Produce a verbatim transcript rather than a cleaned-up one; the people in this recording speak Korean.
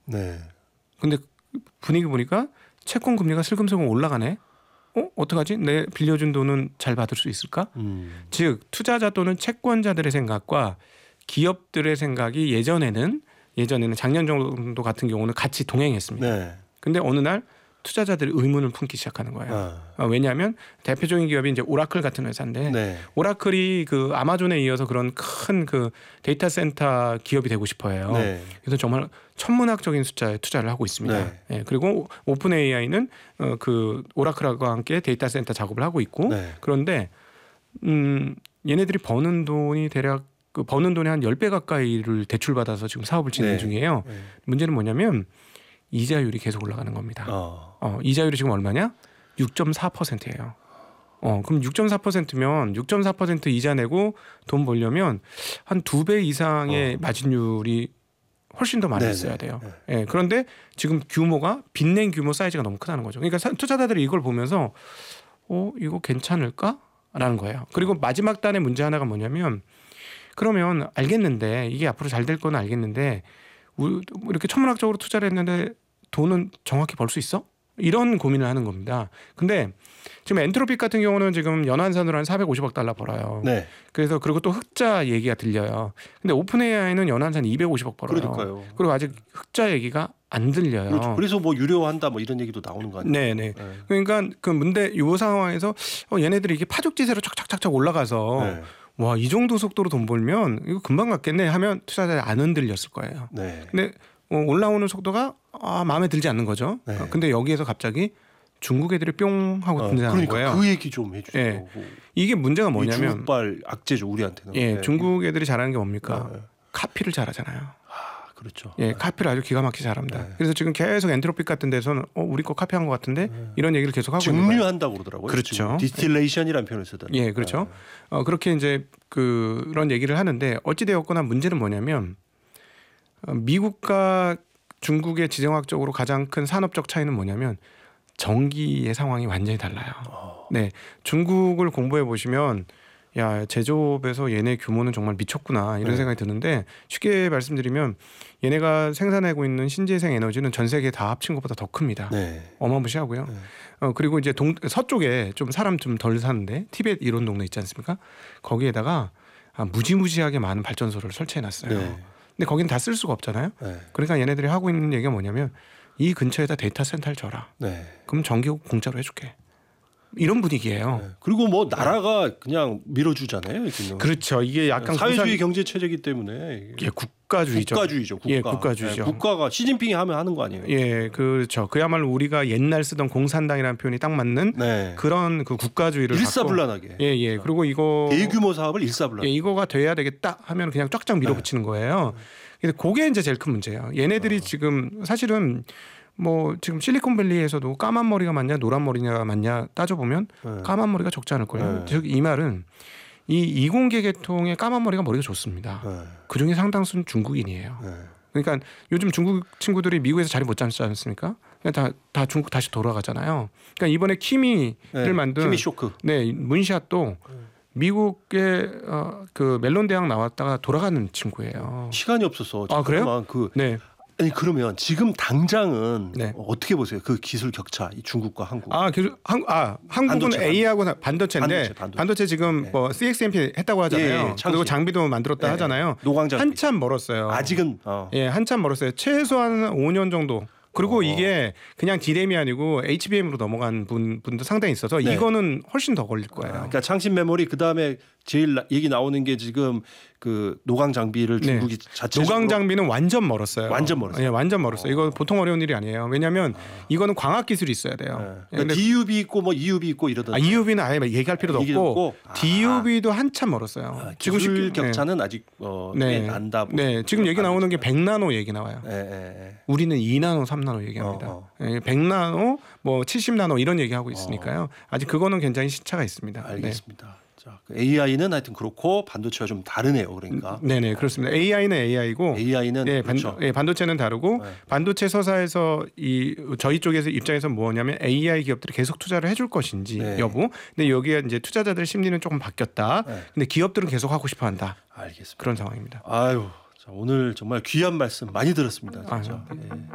네. 근데 분위기 보니까 채권 금리가 슬금슬금 올라가네. 어? 어떡하지? 내 빌려준 돈은 잘 받을 수 있을까? 음. 즉 투자자 또는 채권자들의 생각과 기업들의 생각이 예전에는 예전에는 작년 정도 같은 경우는 같이 동행했습니다. 네. 근데 어느 날 투자자들이 의문을 품기 시작하는 거예요. 아. 어, 왜냐하면 대표적인 기업이 이제 오라클 같은 회사인데 네. 오라클이 그 아마존에 이어서 그런 큰 그 데이터 센터 기업이 되고 싶어해요. 네. 그래서 정말 천문학적인 숫자에 투자를 하고 있습니다. 네. 예, 그리고 오픈 에이아이는 어, 그 오라클과 함께 데이터 센터 작업을 하고 있고 네. 그런데 음, 얘네들이 버는 돈이 대략 그 버는 돈의 한 십 배 가까이를 대출받아서 지금 사업을 진행 네. 중이에요. 네. 문제는 뭐냐면 이자율이 계속 올라가는 겁니다. 어. 어, 이자율이 지금 얼마냐? 육 점 사 퍼센트예요. 어, 그럼 육 점 사 퍼센트면 육 점 사 퍼센트 이자 내고 돈 벌려면 한 두 배 이상의 어. 마진율이 훨씬 더 많이 네네. 있어야 돼요. 네. 예, 그런데 지금 규모가 빚낸 규모 사이즈가 너무 크다는 거죠. 그러니까 사- 투자자들이 이걸 보면서 어, 이거 괜찮을까라는 거예요. 그리고 마지막 단의 문제 하나가 뭐냐면 그러면 알겠는데 이게 앞으로 잘 될 거는 알겠는데 우리 이렇게 천문학적으로 투자를 했는데 돈은 정확히 벌 수 있어? 이런 고민을 하는 겁니다. 근데 지금 엔트로픽 같은 경우는 지금 연환산으로 한 사백오십억 달러 벌어요. 네. 그래서 그리고 또 흑자 얘기가 들려요. 근데 오픈 에이아이는 연환산 이백오십억 벌어요. 그러니까요. 그리고 아직 흑자 얘기가 안 들려요. 그렇죠. 그래서 뭐 유료한다 뭐 이런 얘기도 나오는 거 아니에요? 네네. 네. 그러니까 그 문제 이 상황에서 어, 얘네들이 이게 파죽지세로 착착착착 올라가서 네. 와, 이 정도 속도로 돈 벌면 이거 금방 갔겠네 하면 투자자들이 안 흔들렸을 거예요. 네. 근데 어, 올라오는 속도가 아, 마음에 들지 않는 거죠. 네. 어, 근데 여기에서 갑자기 중국 애들이 뿅 하고 어, 등장하는 그러니까 거예요. 그 얘기 좀 해주세요. 예. 이게 문제가 이 뭐냐면 중국발 악재죠 우리한테는. 예, 네. 중국 애들이 잘하는 게 뭡니까? 네. 카피를 잘하잖아요. 아, 그렇죠. 예, 카피를 아주 기가 막히게 잘합니다. 네. 그래서 지금 계속 엔트로픽 같은 데서는 어, 우리 거 카피한 것 같은데 이런 얘기를 계속 하고 있는 거예요. 증류한다고 그러더라고요. 그렇죠. 디스틸레이션이라는 표현을 쓰더라고요. 예, 그렇죠. 어, 그렇게 이제 그런 얘기를 하는데 어찌 되었거나 문제는 뭐냐면 어, 미국과 중국의 지정학적으로 가장 큰 산업적 차이는 뭐냐면 전기의 상황이 완전히 달라요. 어. 네, 중국을 공부해 보시면 야 제조업에서 얘네 규모는 정말 미쳤구나 이런 네. 생각이 드는데 쉽게 말씀드리면 얘네가 생산하고 있는 신재생 에너지는 전 세계 다 합친 것보다 더 큽니다. 네. 어마무시하고요. 네. 어, 그리고 이제 동, 서쪽에 좀 사람 좀 덜 사는데 티벳 이런 동네 있지 않습니까? 거기에다가 아, 무지무지하게 많은 발전소를 설치해놨어요. 네. 근데 거기는 다 쓸 수가 없잖아요. 네. 그러니까 얘네들이 하고 있는 얘기가 뭐냐면 이 근처에다 데이터 센터를 줘라. 네. 그럼 전기 공짜로 해줄게. 이런 분위기예요. 네. 그리고 뭐 나라가 그냥 밀어주잖아요. 이렇게. 그렇죠. 이게 약간 사회주의 공산... 경제 체제이기 때문에 예, 국가주의죠. 국가주의죠. 국가. 예, 국가주의죠. 네, 국가가 시진핑이 하면 하는 거 아니에요? 예, 그렇죠. 그야말로 우리가 옛날 쓰던 공산당이라는 표현이 딱 맞는 네. 그런 그 국가주의를 일사불란하게. 갖고, 예, 예. 그리고 이거 대규모 사업을 일사불란. 예, 이거가 돼야 되겠다 하면 그냥 쫙쫙 밀어붙이는 거예요. 근데 그게 이제 제일 큰 문제예요. 얘네들이 어. 지금 사실은 뭐 지금 실리콘밸리에서도 까만 머리가 맞냐 노란 머리가 맞냐 따져보면 네. 까만 머리가 적지 않을 거예요. 네. 즉 이 말은 이 이공계 계통의 까만 머리가 머리가 좋습니다. 네. 그중에 상당수는 중국인이에요. 네. 그러니까 요즘 중국 친구들이 미국에서 자리 못 잡지 않습니까? 그냥 다, 다 중국 다시 돌아가잖아요. 그러니까 이번에 키미를 네. 만든 키미 쇼크. 네, 문샷도 미국의 어, 그 멜론 대학 나왔다가 돌아가는 친구예요. 시간이 없어서. 아, 그래요? 잠깐만 그 네. 아니 그러면 지금 당장은 네. 어떻게 보세요? 그 기술 격차, 이 중국과 한국. 아, 그, 한, 아 한국은 반도체, A하고 반도체인데 반도체, 반도체, 반도체. 지금 네. 뭐 씨엑스엠피 했다고 하잖아요. 예, 예, 그리고 창시. 장비도 만들었다 예, 하잖아요. 노광장 한참 멀었어요. 아직은 어. 예, 한참 멀었어요. 최소한 오 년 정도. 그리고 어. 이게 그냥 디램이 아니고 에이치비엠으로 넘어간 분, 분도 상당히 있어서 네. 이거는 훨씬 더 걸릴 거예요. 아, 그러니까 창신 메모리 그 다음에 제일 나, 얘기 나오는 게 지금 그 노광 장비를 중국이 네. 자체적으로 노광 장비는 완전 멀었어요. 완전 멀었어요. 예, 완전 멀었어요. 이거 보통 어려운 일이 아니에요. 왜냐하면 이거는 광학 기술이 있어야 돼요. 네. 예, 그러니까 디유비 있고 뭐 이유비 있고 이러던. 아, 이유비는 아예 얘기할 필요도 얘기도 없고 없고. 아. 디유비도 한참 멀었어요. 아, 지금 기술 쉽게- 격차는 아직 어, 네. 네. 난다. 뭐. 네, 지금 얘기 나오는 게 백 나노 얘기 나와요. 예, 예, 예. 우리는 이 나노, 삼 나노 얘기합니다. 어, 예, 백 나노, 뭐 칠십 나노 이런 얘기하고 있으니까요. 아직 그거는 굉장히 시차가 있습니다. 네. 알겠습니다. 자, 그 에이아이는 하여튼 그렇고 반도체와 좀 다르네요. 그러니까 네, 네, 그렇습니다. 에이아이는 에이아이고 에이아이는 예, 반, 그렇죠. 예, 반도체는 다르고 네. 반도체 서사에서 이 저희 쪽에서 입장에서 뭐냐면 에이아이 기업들이 계속 투자를 해줄 것인지 네. 여부. 근데 여기에 이제 투자자들 심리는 조금 바뀌었다. 네. 근데 기업들은 계속 하고 싶어한다. 알겠습니다. 그런 상황입니다. 아유, 자, 오늘 정말 귀한 말씀 많이 들었습니다. 진짜. 아유. 예.